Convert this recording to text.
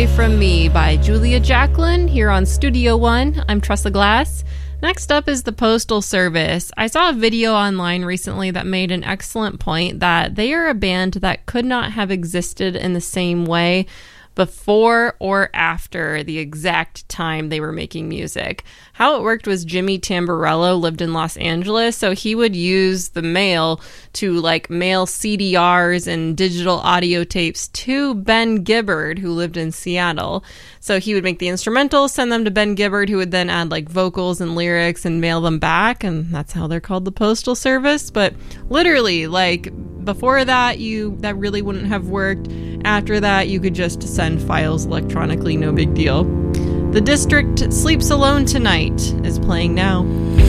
Away From Me by Julia Jacklin here on Studio One. I'm Tressa Glass. Next up is the Postal Service. I saw a video online recently that made an excellent point that they are a band that could not have existed in the same way before or after the exact time they were making music. How it worked was Jimmy Tamborello lived in Los Angeles, so he would use the mail to mail CDRs and digital audio tapes to Ben Gibbard, who lived in Seattle. So he would make the instrumentals, send them to Ben Gibbard, who would then add vocals and lyrics and mail them back, and that's how they're called the Postal Service. But literally, before that, that really wouldn't have worked. After that, you could just send files electronically, no big deal. The District Sleeps Alone Tonight is playing now.